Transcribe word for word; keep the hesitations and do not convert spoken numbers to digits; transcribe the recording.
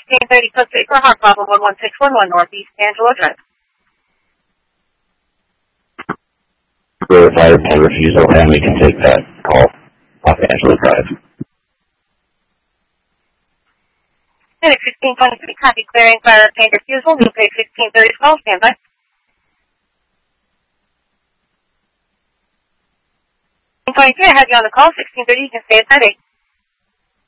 sixteen thirty Pacific for Heart Problem one one six one one Northeast Angelo Drive. For fire pay refusal, and we can take that call off Angelo Drive. Medic sixteen twenty-three, copy clearing fire pain refusal. We'll pay sixteen thirty call, standby. sixteen twenty-three, I have you on the call. sixteen thirty, you can stay at that eight.